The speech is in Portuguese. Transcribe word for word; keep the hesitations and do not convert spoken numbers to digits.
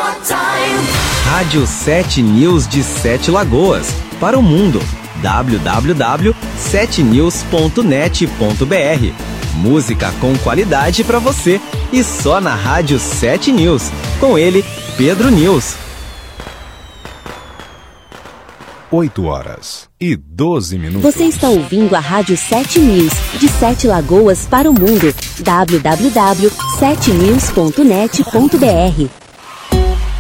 more time. Rádio sete News de Sete Lagoas, para o mundo. w w w ponto sete news ponto net ponto b r. Música com qualidade para você e só na Rádio sete News. Com ele, Pedro News. oito horas e doze minutos. Você está ouvindo a Rádio sete News, de Sete Lagoas para o mundo. w w w ponto sete news ponto net ponto b r.